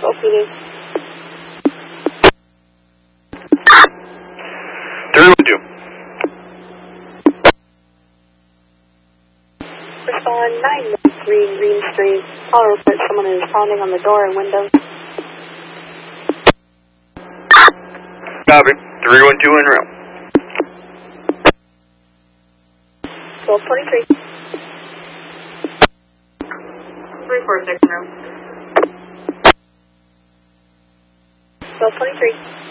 PD. 312. Respond 913 Green Street. Call report someone is pounding on the door and windows. Copy. 312 en route. 1223. 346 en route. 1223.